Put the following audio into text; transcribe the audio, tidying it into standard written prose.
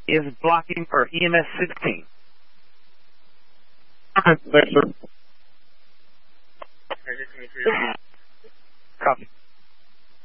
is blocking for EMS 16. Okay, thanks, sir. Copy.